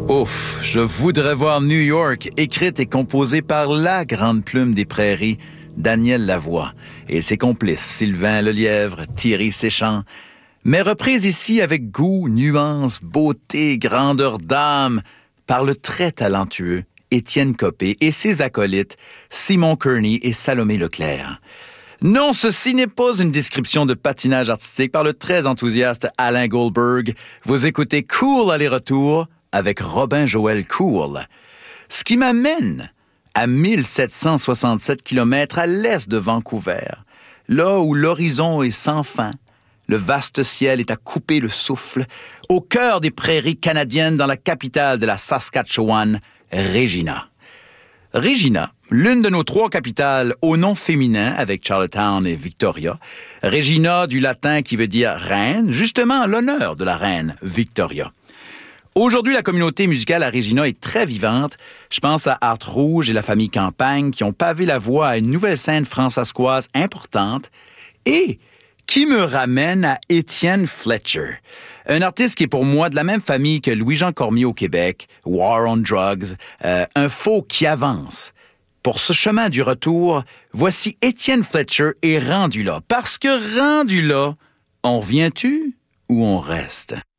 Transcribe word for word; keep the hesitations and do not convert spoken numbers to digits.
Ouf, je voudrais voir New York, écrite et composée par la grande plume des prairies, Daniel Lavoie, et ses complices Sylvain Lelièvre, Thierry Séchant, mais reprise ici avec goût, nuance, beauté, grandeur d'âme, par le très talentueux Étienne Copé et ses acolytes Simon Kearney et Salomé Leclerc. Non, ceci n'est pas une description de patinage artistique par le très enthousiaste Alain Goldberg. Vous écoutez Cool aller-retour avec Robin Joël Cool. Ce qui m'amène à mille sept cent soixante-sept kilomètres à l'est de Vancouver, là où l'horizon est sans fin, le vaste ciel est à couper le souffle, au cœur des prairies canadiennes dans la capitale de la Saskatchewan, Regina. Regina, l'une de nos trois capitales au nom féminin avec Charlottetown et Victoria. Regina du latin qui veut dire reine, justement en l'honneur de la reine Victoria. Aujourd'hui, la communauté musicale à Regina est très vivante. Je pense à Art Rouge et la famille Campagne qui ont pavé la voie à une nouvelle scène françaiscoise importante et qui me ramène à Étienne Fletcher, un artiste qui est pour moi de la même famille que Louis-Jean Cormier au Québec, War on Drugs, euh, un folk qui avance. Pour ce chemin du retour, voici Étienne Fletcher et rendu là. Parce que rendu là, on revient-tu ou on reste?